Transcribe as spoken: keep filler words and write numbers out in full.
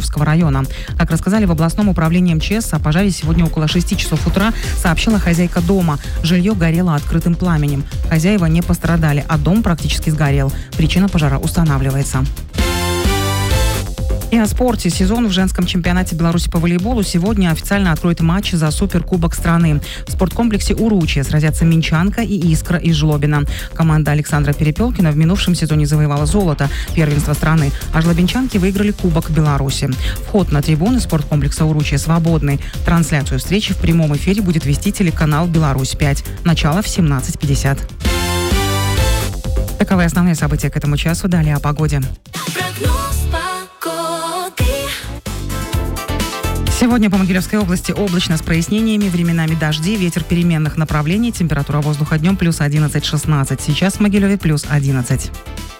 Могилевского района. Как рассказали в областном управлении МЧС, о пожаре сегодня около шести часов утра сообщила хозяйка дома. Жилье горело открытым пламенем. Хозяева не пострадали, а дом практически сгорел. Причина пожара устанавливается. И о спорте. Сезон в женском чемпионате Беларуси по волейболу сегодня официально откроет матч за суперкубок страны. В спорткомплексе «Уручье» сразятся Минчанка и «Искра» из Жлобина. Команда Александра Перепелкина в минувшем сезоне завоевала золото первенства страны, а жлобинчанки выиграли Кубок Беларуси. Вход на трибуны спорткомплекса «Уручье» свободный. Трансляцию встречи в прямом эфире будет вести телеканал «Беларусь пять». Начало в семнадцать пятьдесят. Таковы основные события к этому часу. Далее о погоде. Сегодня по Могилевской области облачно с прояснениями, временами дожди, ветер переменных направлений, температура воздуха днем плюс одиннадцать-шестнадцать. Сейчас в Могилеве плюс одиннадцать.